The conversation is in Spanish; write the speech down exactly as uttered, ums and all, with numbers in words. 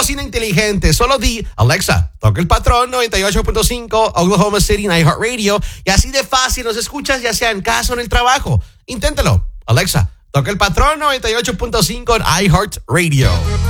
bocina inteligente. Solo di, Alexa, toca el patrón noventa y ocho punto cinco Oklahoma City en iHeartRadio. Y así de fácil nos escuchas, ya sea en casa o en el trabajo. Inténtalo. Alexa, toca el patrón noventa y ocho punto cinco en iHeartRadio.